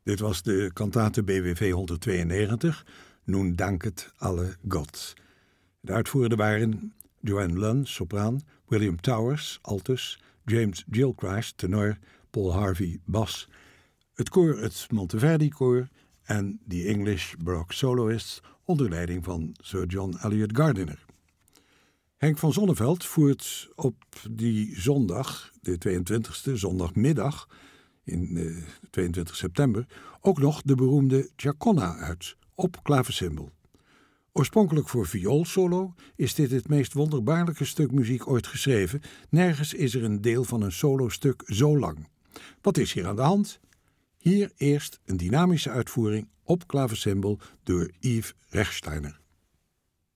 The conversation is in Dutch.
Dit was de kantate BWV 192, Nun danket alle God. De uitvoerenden waren Joanne Lunn, sopraan, William Towers, altus, James Gilchrist, tenor, Paul Harvey, bas, het koor het Monteverdi-koor en The English Baroque Soloists onder leiding van Sir John Eliot Gardiner. Henk van Zonneveld voert op die zondag, de 22e, zondagmiddag, in 22 september, ook nog de beroemde Giaconna uit, op klavecimbal. Oorspronkelijk voor vioolsolo is dit het meest wonderbaarlijke stuk muziek ooit geschreven. Nergens is er een deel van een solostuk zo lang. Wat is hier aan de hand? Hier eerst een dynamische uitvoering op klavecimbal door Yves Rechsteiner.